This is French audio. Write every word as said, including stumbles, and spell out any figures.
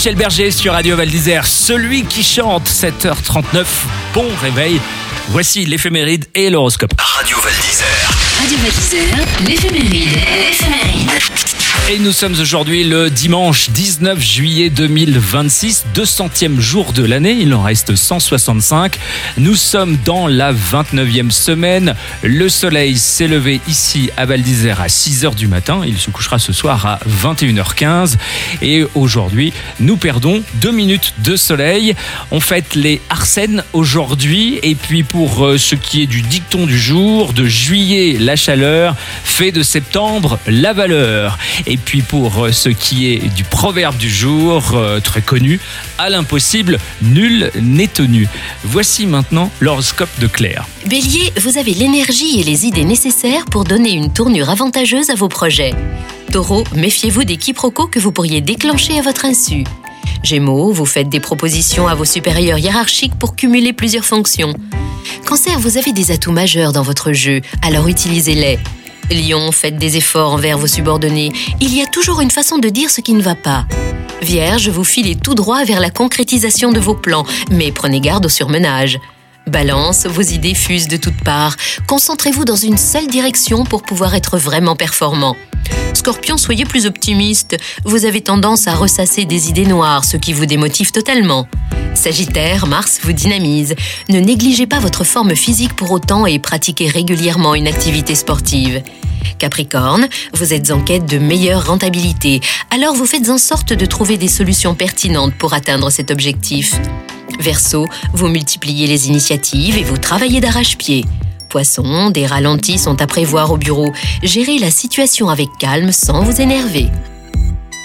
Michel Berger sur Radio Val d'Isère, celui qui chante. Sept heures trente-neuf, bon réveil. Voici l'éphéméride et l'horoscope. Radio Val d'Isère. Radio Val d'Isère, l'éphéméride. l'éphéméride. Et nous sommes aujourd'hui le dimanche dix-neuf juillet deux mille vingt-six, deux centième jour de l'année, il en reste cent soixante-cinq. Nous sommes dans la vingt-neuvième semaine. Le soleil s'est levé ici à Val d'Isère à six heures du matin. Il se couchera ce soir à vingt et une heures quinze. Et aujourd'hui, nous perdons deux minutes de soleil. On fête les Arsènes aujourd'hui. Et puis pour ce qui est du dicton du jour, de juillet la chaleur, fait de septembre la valeur. Et puis pour ce qui est du proverbe du jour, euh, très connu, à l'impossible, nul n'est tenu. Voici maintenant l'horoscope de Claire. Bélier, vous avez l'énergie et les idées nécessaires pour donner une tournure avantageuse à vos projets. Taureau, méfiez-vous des quiproquos que vous pourriez déclencher à votre insu. Gémeaux, vous faites des propositions à vos supérieurs hiérarchiques pour cumuler plusieurs fonctions. Cancer, vous avez des atouts majeurs dans votre jeu, alors utilisez-les. Lion, faites des efforts envers vos subordonnés. Il y a toujours une façon de dire ce qui ne va pas. Vierge, vous filez tout droit vers la concrétisation de vos plans, mais prenez garde au surmenage. Balance, vos idées fusent de toutes parts. Concentrez-vous dans une seule direction pour pouvoir être vraiment performant. Scorpion, soyez plus optimiste. Vous avez tendance à ressasser des idées noires, ce qui vous démotive totalement. Sagittaire, Mars vous dynamise. Ne négligez pas votre forme physique pour autant et pratiquez régulièrement une activité sportive. Capricorne, vous êtes en quête de meilleure rentabilité, alors vous faites en sorte de trouver des solutions pertinentes pour atteindre cet objectif. Verseau, vous multipliez les initiatives et vous travaillez d'arrache-pied. Poisson, des ralentis sont à prévoir au bureau. Gérez la situation avec calme sans vous énerver.